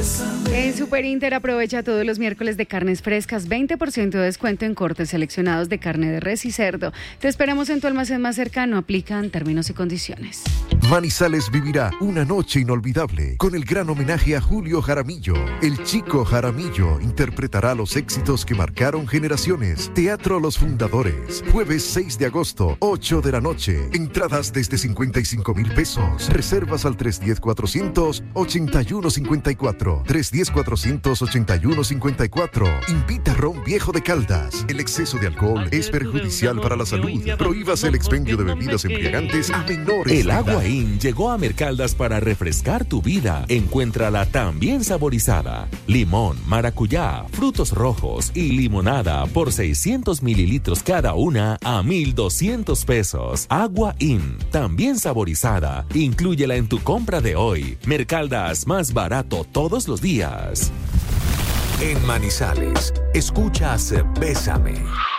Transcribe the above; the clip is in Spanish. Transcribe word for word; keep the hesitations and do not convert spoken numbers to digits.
En Super Inter aprovecha todos los miércoles de carnes frescas, veinte por ciento de descuento en cortes seleccionados de carne de res y cerdo. Te esperamos en tu almacén más cercano, aplican términos y condiciones. Manizales vivirá una noche inolvidable con el gran homenaje a Julio Jaramillo. El Chico Jaramillo interpretará los éxitos que marcaron generaciones. Teatro Los Fundadores, jueves seis de agosto, ocho de la noche. Entradas desde cincuenta y cinco mil pesos. Reservas al tres uno cero, cuatrocientos ochenta y uno cincuenta y cuatro. tres uno cero, cuatrocientos ochenta y uno cincuenta y cuatro. Invita Ron Viejo de Caldas. El exceso de alcohol es perjudicial para la salud. Prohíbase el expendio de bebidas embriagantes a menores. El Agua In llegó a Mercaldas para refrescar tu vida. Encuéntrala también saborizada. Limón, maracuyá, frutos rojos y limonada por seiscientos mililitros cada una a mil doscientos pesos. Agua In, también saborizada. Inclúyela en tu compra de hoy. Mercaldas, más barato todos los días. En Manizales, escuchas Bésame.